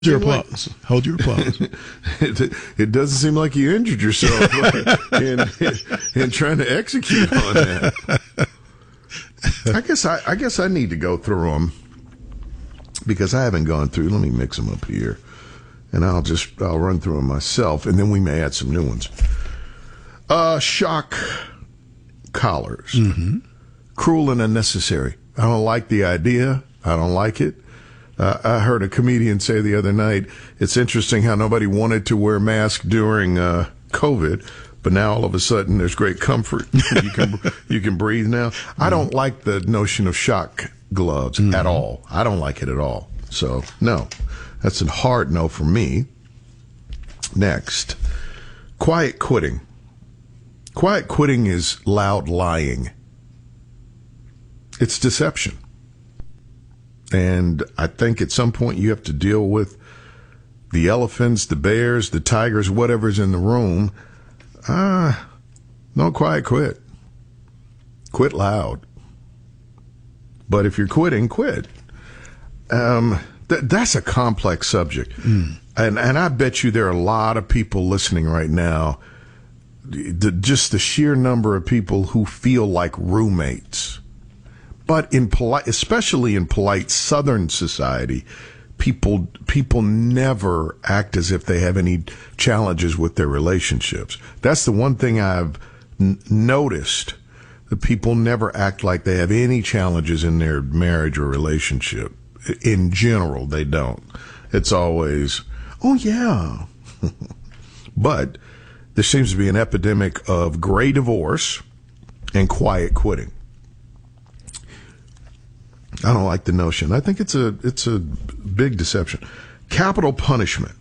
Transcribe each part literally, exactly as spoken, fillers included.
your applause. Like, hold your applause. It, it doesn't seem like you injured yourself in, in, in trying to execute on that. I guess I, I guess I need to go through them because I haven't gone through. Let me mix them up here, and I'll just I'll run through them myself, and then we may add some new ones. Uh, shock collars, mm-hmm. cruel and unnecessary. I don't like the idea. I don't like it. Uh, I heard a comedian say the other night, it's interesting how nobody wanted to wear masks during uh, COVID, but now all of a sudden there's great comfort. you can you can breathe now. Mm-hmm. I don't like the notion of shock gloves mm-hmm. at all. I don't like it at all. So, no, that's a hard no for me. Next, quiet quitting. Quiet quitting is loud lying. It's deception. And I think at some point you have to deal with the elephants, the bears, the tigers, whatever's in the room. Ah, uh, don't quiet quit. Quit loud. But if you're quitting, quit. Um, th- that's a complex subject. Mm. And, and I bet you there are a lot of people listening right now. The, just the sheer number of people who feel like roommates. But in polite, especially in polite Southern society, people people never act as if they have any challenges with their relationships. That's the one thing I've n- noticed. That people never act like they have any challenges in their marriage or relationship. In general, they don't. It's always, oh yeah. But there seems to be an epidemic of gray divorce and quiet quitting. I don't like the notion. I think it's a it's a big deception. Capital punishment.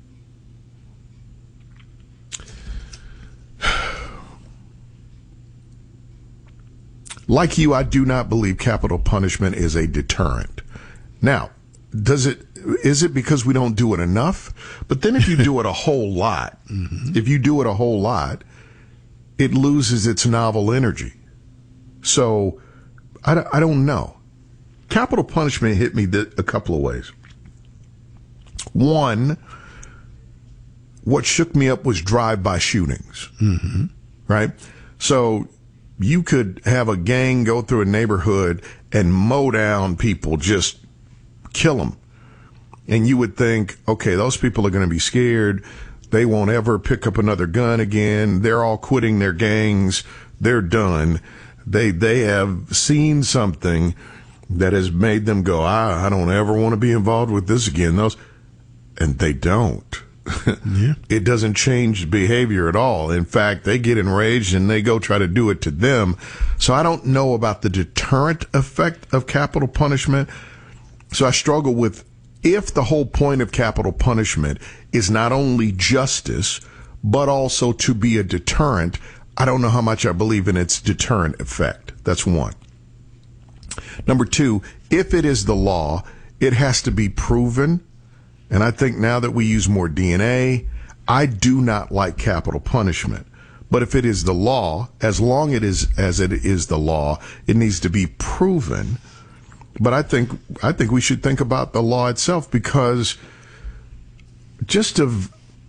Like you, I do not believe capital punishment is a deterrent. Now, does it? Is it because we don't do it enough? But then if you do it a whole lot, mm-hmm. if you do it a whole lot, it loses its novel energy. So I, I don't know. Capital punishment hit me th- a couple of ways. One, what shook me up was drive-by shootings, mm-hmm. right? So you could have a gang go through a neighborhood and mow down people, just kill them. And you would think, okay, those people are going to be scared. They won't ever pick up another gun again. They're all quitting their gangs. They're done. They they have seen something that has made them go, I, I don't ever want to be involved with this again. Those, and they don't. Yeah. It doesn't change behavior at all. In fact, they get enraged and they go try to do it to them. So I don't know about the deterrent effect of capital punishment. So I struggle with, if the whole point of capital punishment is not only justice, but also to be a deterrent, I don't know how much I believe in its deterrent effect. That's one. Number two, if it is the law, it has to be proven. And I think now that we use more D N A, I do not like capital punishment. But if it is the law, as long it is as it is the law, it needs to be proven. But I think I think we should think about the law itself, because just of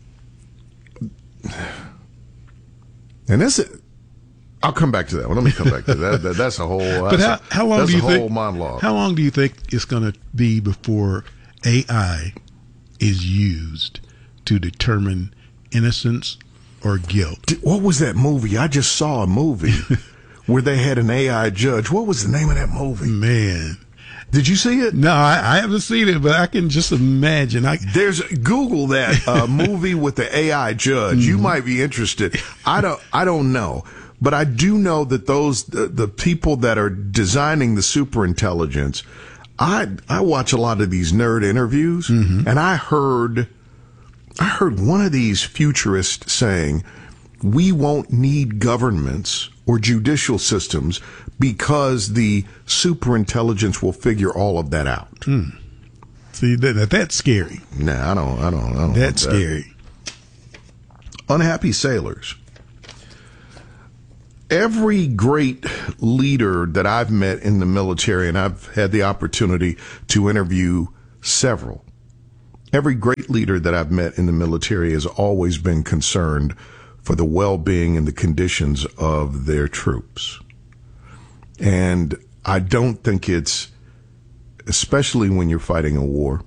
and this is, I'll come back to that one. Let me come back to that. that that's a whole. That's but how, a, how long that's do you a whole think? monologue. How long do you think it's going to be before A I is used to determine innocence or guilt? What was that movie? I just saw a movie where they had an A I judge. What was the name of that movie? Man. Did you see it? No, I, I haven't seen it, but I can just imagine. I, There's Google that uh, movie with the A I judge. Mm-hmm. You might be interested. I don't. I don't know, but I do know that those the, the people that are designing the superintelligence. I I watch a lot of these nerd interviews, mm-hmm. and I heard I heard one of these futurists saying, "We won't need governments or judicial systems because the superintelligence will figure all of that out." Mm. See, that, that's scary. Nah, I don't. I don't. I don't. That's that. scary. Unhappy sailors. Every great leader that I've met in the military, and I've had the opportunity to interview several, every great leader that I've met in the military has always been concerned for the well-being and the conditions of their troops. And I don't think it's, especially when you're fighting a war,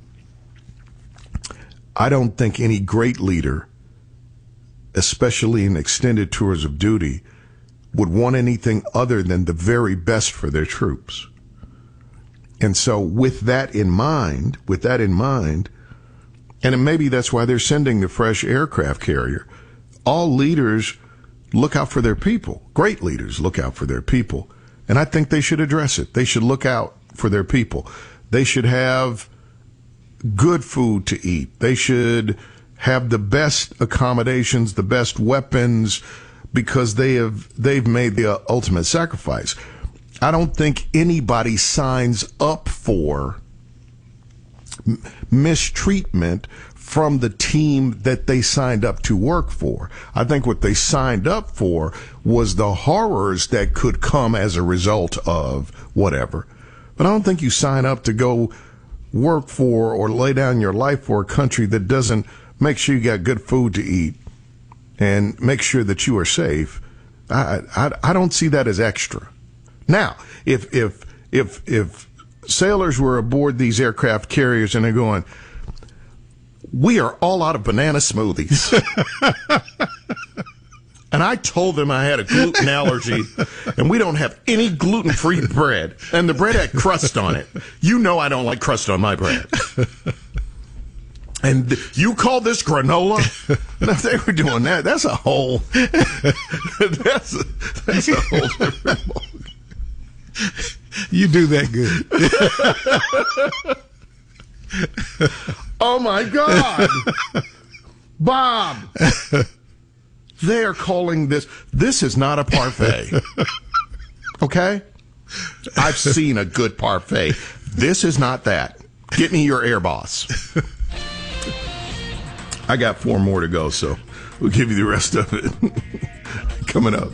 I don't think any great leader, especially in extended tours of duty, would want anything other than the very best for their troops. And so with that in mind, with that in mind, and maybe that's why they're sending the fresh aircraft carrier, all leaders look out for their people. Great leaders look out for their people. And I think they should address it. They should look out for their people. They should have good food to eat. They should have the best accommodations, the best weapons, because they have, they've made the ultimate sacrifice. I don't think anybody signs up for m- mistreatment from the team that they signed up to work for. I think what they signed up for was the horrors that could come as a result of whatever. But I don't think you sign up to go work for or lay down your life for a country that doesn't make sure you got good food to eat and make sure that you are safe. I, I, I don't see that as extra. Now, if, if, if, if sailors were aboard these aircraft carriers and they're going, we are all out of banana smoothies. And I told them I had a gluten allergy and we don't have any gluten-free bread. And the bread had crust on it. You know I don't like crust on my bread. And you call this granola? And if they were doing that, that's a whole, that's a, that's a whole different ballgame. You do that good. Oh my God. Bob. They are calling this, this is not a parfait. Okay? I've seen a good parfait. This is not that. Get me your Air Boss. I got four more to go, so we'll give you the rest of it coming up.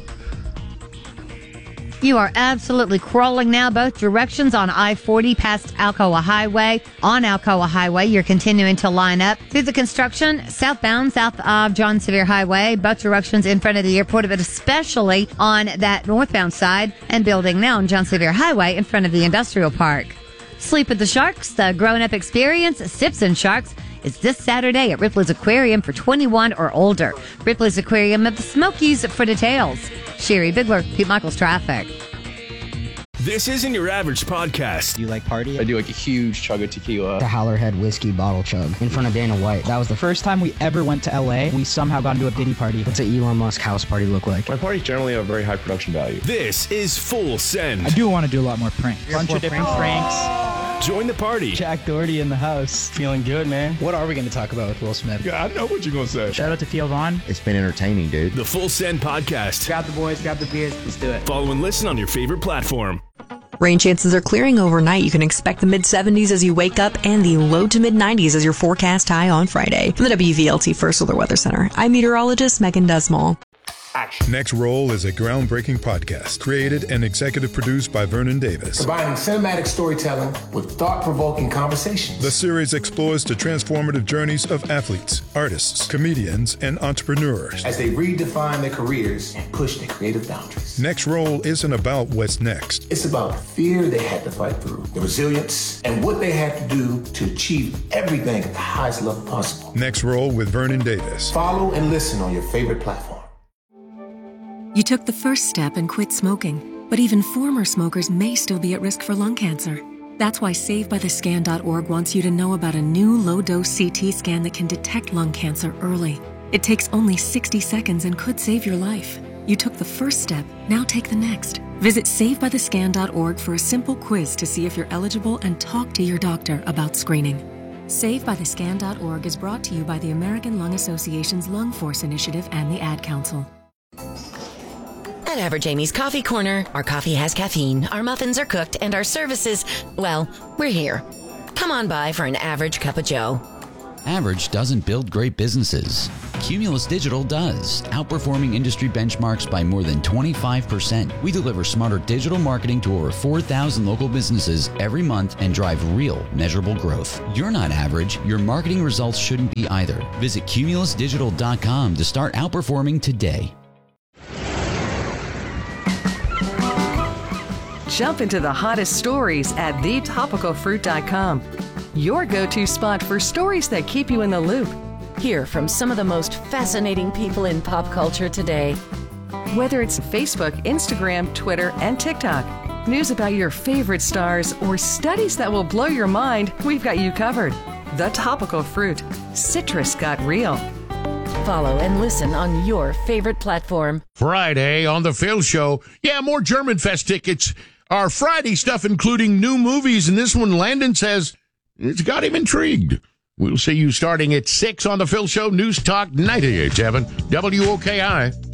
You are absolutely crawling now both directions on I forty past Alcoa Highway. On Alcoa Highway, you're continuing to line up through the construction southbound, south of John Sevier Highway, both directions in front of the airport, but especially on that northbound side and building now on John Sevier Highway in front of the industrial park. Sleep with the Sharks, the grown-up experience, Sips and Sharks, is this Saturday at Ripley's Aquarium for twenty-one or older. Ripley's Aquarium of the Smokies for details. Sherry Bigler, Pete Michaels Traffic. This isn't your average podcast. Do you like party? I do like a huge chug of tequila. The Howlerhead whiskey bottle chug in front of Dana White. That was the First time we ever went to L A, we somehow got into a Diddy party. What's an Elon Musk house party look like? My parties generally have a very high production value. This is Full Send. I do want to do a lot more pranks. Bunch of different pranks. Join the party. Jack Doherty in the house. Feeling good, man. What are we going to talk about with Will Smith? Yeah, I know what you're going to say. Shout out to Theo Vaughn. It's been entertaining, dude. The Full Send Podcast. Grab the boys, grab the beers, let's do it. Follow and listen on your favorite platform. Rain chances are clearing overnight. You can expect the mid seventies as you wake up and the low to mid nineties as your forecast high on Friday. From the W V L T First Solar Weather Center, I'm meteorologist Megan Desmall. Next Roll is a groundbreaking podcast created and executive produced by Vernon Davis. Combining cinematic storytelling with thought-provoking conversations. The series explores the transformative journeys of athletes, artists, comedians, and entrepreneurs as they redefine their careers and push their creative boundaries. Next Roll isn't about what's next. It's about the fear they had to fight through, the resilience, and what they had to do to achieve everything at the highest level possible. Next Roll with Vernon Davis. Follow and listen on your favorite platform. You took the first step and quit smoking, but even former smokers may still be at risk for lung cancer. That's why Save By The Scan dot org wants you to know about a new low-dose C T scan that can detect lung cancer early. It takes only sixty seconds and could save your life. You took the first step, now take the next. Visit Save By The Scan dot org for a simple quiz to see if you're eligible and talk to your doctor about screening. Save By The Scan dot org is brought to you by the American Lung Association's Lung Force Initiative and the Ad Council. At Average Amy's Coffee Corner, our coffee has caffeine, our muffins are cooked, and our services, well, we're here. Come on by for an average cup of joe. Average doesn't build great businesses. Cumulus Digital does, outperforming industry benchmarks by more than twenty-five percent. We deliver smarter digital marketing to over four thousand local businesses every month and drive real, measurable growth. You're not average. Your marketing results shouldn't be either. Visit cumulus digital dot com to start outperforming today. Jump into the hottest stories at the topical fruit dot com. Your go-to spot for stories that keep you in the loop. Hear from some of the most fascinating people in pop culture today. Whether it's Facebook, Instagram, Twitter, and TikTok, news about your favorite stars, or studies that will blow your mind, we've got you covered. The Topical Fruit. Citrus got real. Follow and listen on your favorite platform. Friday on The Phil Show. Yeah, more German Fest tickets. Our Friday stuff, including new movies, and this one, Landon says it's got him intrigued. We'll see you starting at six on The Phil Show, News Talk ninety-eight point seven W O K I.